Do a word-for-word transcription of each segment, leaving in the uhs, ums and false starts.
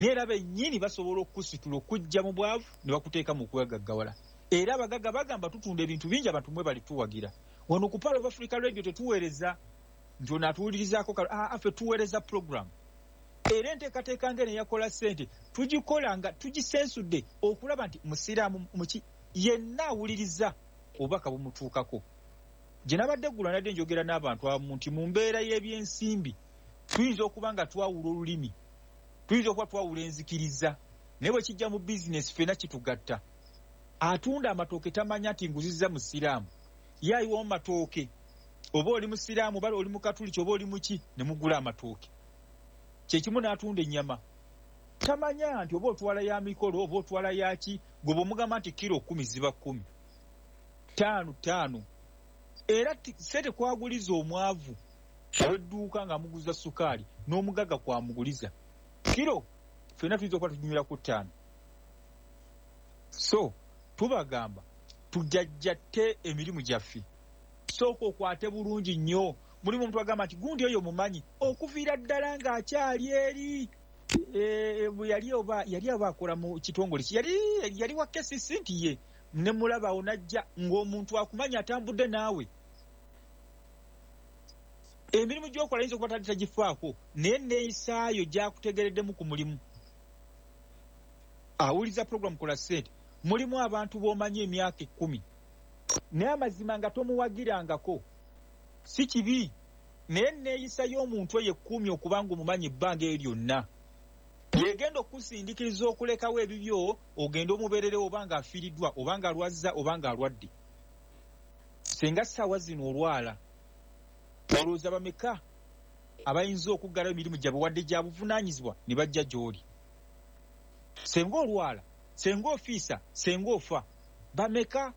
Neera bennyini basobola okusitula okujja mu bwavu ne bakuteeka mu kwagaggawala. Era abagagga bagamba tutunda ebintu bingi abantu mwe bali tuwagira. Wano ku Power of Africa Radio tetuweereza nti ono atuwulirizaako ah, ffe tuweereza program. Era enteekateeka ngene yakola ssente tugikola nga tugisensudde okulaba nti musiraamu muki yenna awuliriza obubaka bumutuukako. Gye nabadde eggulu nadde njogera n'abantu abamu nti mu mbeera y'ebyensimbi tuyinza okuba nga twawula olulimi, tuyinza okuba twawula enzikiriza, naye bwe kijja mu bizinesi ffenna kitugatta. Atunda amatooke tamanya nti nguzizza musiraamu, ye ayiwamu matooke, oba oli musiraamu oba oli mukatuliki oba oli muki ne mugula amatooke. Kyekimu n'atunda ennyama, tamanya nti oba otwala ya mikolo oba otwala yaki, gwe bw'omugamba nti kiro kkumi ziba kkumi, ttaano ttaano. Era sente kwaguliza omwavu ow'edduuka ng'amuguza sukaali n'omugagga kwamuguliza kiro, ffenna tuyinza okuba tunyumira ku ttaano. So tubagamba tujjajjatte emirimu gyaffe, sooka okwate bulungi nnyo. Mulimu omuntu agamba nti gundi oyo mumanyi okuviira ddala ng'akyali eri bwe yali oba yali aba akola mu kitongole ki yali yali wa K C C nti ye ne mulaba onajja ng'omuntu akumanya atambudde naawe. Emirimu gy'okola yinza okuba tali tagifaako, naye neeyisaayo gy'akutegereddemu ku mulimu. Awuliza program kola ssente, mulimu abantu b'omanyi emyaka ekkumi, naye amazima nga tomuwagirangako si kibi, naye neeyisa y'omuntu eyo ekkumi okubanga omumanyi ebbanga eryo lyonna. Yegenda okusindiikiriza okulekawo ebibyo ogenda omubeererewo obanga afiiriddwa obanga alwazza obanga alwadde. Singa ssaawa zino olwala, olowooza bameka abayinza okuggalawo emirimu gyabwe wadde gya buvunaanyizibwa ne bajja gy'oli? Senga olwala, senga ofiisa, senga ofa, bameka?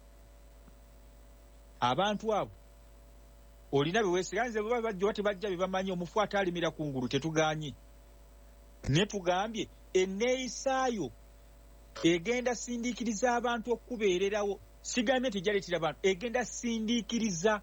Abantu abo olina bye weesiganze bwe bajja tebajja bye bamanyi, omufu ataalimira ku ngulu tetuganye. Ne tugambye enneeyisaayo egenda sindiikiriza abantu okubeererawo. Sigambye nti jaleetera abantu, egenda sindiikiriza,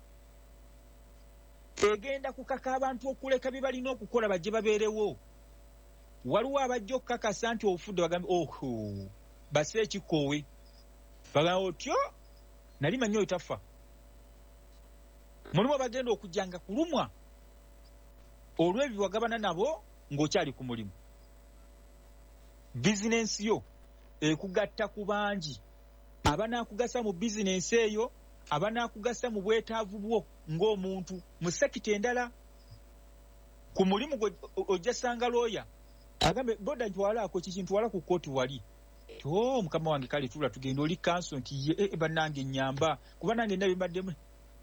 egenda kukaka abantu okuleka bye balina okukola bajje babeerewo. Waliwo abajja okukakasa nti ofudde bagambe oho base ekikoowe, bagamba otyo nali manyi oyo tafa. Mulimu abagenda okujjanga kulumwa olw'ebyo wagabana nabo ng'okyali ku mulimu. Bizinensi yo ekugatta ku bangi, abanaakugasa mu bizinensi eyo, abanaakugasa mu bwetaavu bwo ng'omuntu mu sekita endala. Ku mulimu ojja sanga looya agambe boda ntwalaako kiki, ntwala ku kooti wali to mukama wange kale tula tugenda oli kanso nti ye e, bannange nnyamba kuba nange ndabe mbaddemu.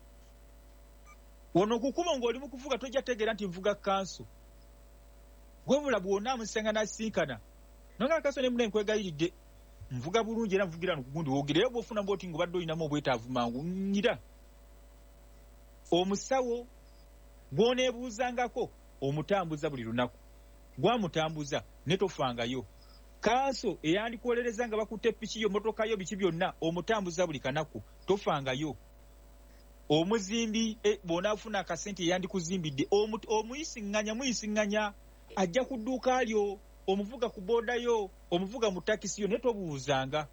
Wano kukuma ng'oli mu kuvuga tojja tegeera nti nvuga kanso, webula bwonna amusanga n'asinkana nanga kanso ne munne nkwegayiridde nvuga bulungi era nvugira no kugundi woogereyo bw'ofuna mboti ng'obadde olinamu obwetaavu mangu nnyira. Omusawo gw'oneebuuzangako omutambuza buli lunaku, gwamutambuza ne tofangayo. Kanso eyandikwolereza nga bakutte piki yo motoka yo biki byonna omutambuza buli kanaku, tofangayo. Omuzimbi e, bw'onaafuna akasente eyandikuzimbidde omuyisiŋŋanya muyisiŋŋanya, ajja ku dduuka lyo, omuvuga ku boodayo, omuvuga mu takisi yo, ne tobuuzanga.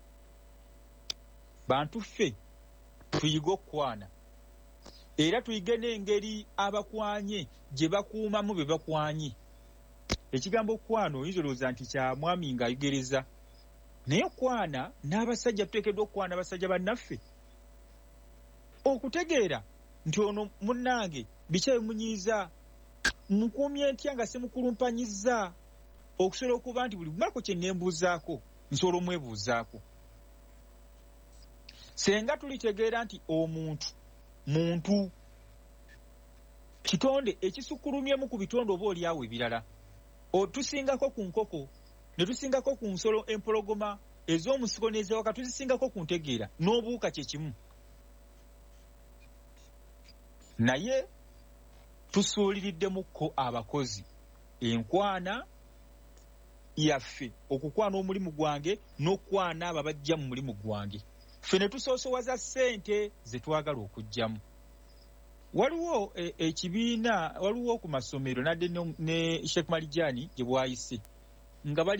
Bantu ffe tuyige okukwana, era tuyige n'engeri abakwanye gye bakuumamu be bakwanye. Ekigambo okwana oyinza olowooza nti kya mwami ng'ayogereza, naye okwana n'abasajja tuteekeddwa okukwana abasajja bannaffe, okutegeera nti ono munnange biki ebimunyiiza, mukuumye ntya nga simukulumpanyizza, okusobola okuba nti buli mwako kye nneembuuzaako nsobola omwebuuzaako. Senga tulitegeera nti omuntu muntu kitonde ekisukkulumyemu ku bitonde oba oliawo ebirala. Tusingako ku nkoko, ne tusingako ku nsolo empologoma ez'omusiko n'ezewaka, tuzisingako ku ntegeera, n'obuuka kye kimu. Naye tusuuliriddemukko abakozi. Enkwana yaffe okukwana omulimu gwange n'okwana abo abajja mu mulimu gwange. Ffe ne tusoosowaza ssente ze twagala okugjamu. Waliwo ekibiina, waliwo ku masomero nadde ne Sheikh Malijani gye bwayise, nga